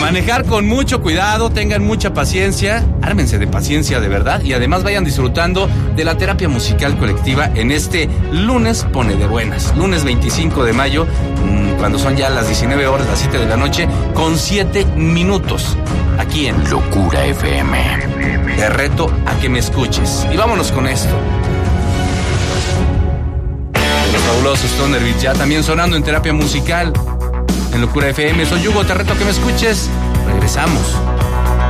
manejar con mucho cuidado, tengan mucha paciencia, ármense de paciencia de verdad y además vayan disfrutando de la terapia musical colectiva en este lunes Pone de Buenas, lunes 25 de mayo, cuando son ya las 19 horas, las 7 de la noche, con 7 minutos, aquí en Locura FM. Te reto a que me escuches. Y vámonos con esto. Los fabulosos Thunderbirds ya también sonando en terapia musical en Locura FM. Soy Hugo, te reto a que me escuches. Regresamos.